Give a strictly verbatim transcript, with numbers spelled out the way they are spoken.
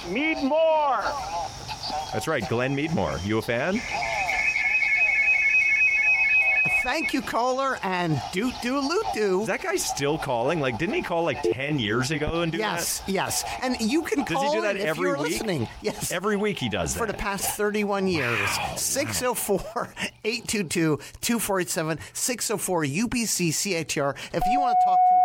Meadmore. That's right, Glenn Meadmore. You a fan? Thank you, caller, and doot doo loot doo. Is that guy still calling? Like, didn't he call like ten years ago and do yes, that? Yes, yes. And you can Does call he do that in if every you're week? listening. Yes. Every week he does that. For the past thirty-one years. Wow, six oh four, eight two two, two four eight seven, six oh four U B C C H R. If you want to talk to